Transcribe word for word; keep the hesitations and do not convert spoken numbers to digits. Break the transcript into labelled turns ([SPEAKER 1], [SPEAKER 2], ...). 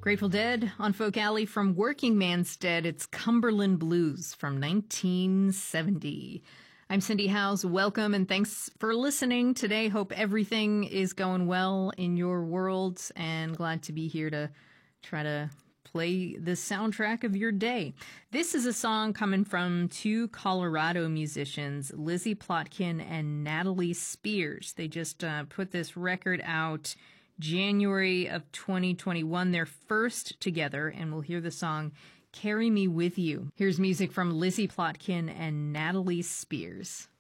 [SPEAKER 1] Grateful Dead on Folk Alley from Working Man's Dead. It's Cumberland Blues from nineteen seventy. I'm Cindy Howes. Welcome and thanks for listening today. Hope everything is going well in your world and glad to be here to try to play the soundtrack of your day. This is a song coming from two Colorado musicians, Lizzie Plotkin and Natalie Spears. They just uh, put this record out January of twenty twenty-one, their first together, and we'll hear the song Carry Me With You. Here's music from Lizzie Plotkin and Natalie Spears.